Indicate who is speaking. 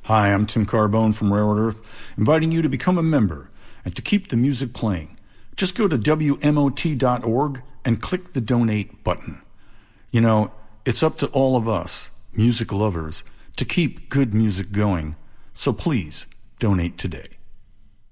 Speaker 1: Hi, I'm Tim Carbone from Railroad Earth, inviting you to become a member and to keep the music playing. Just go to WMOT.org and click the donate button. You know, it's up to all of us, music lovers, to keep good music going. So please, donate today.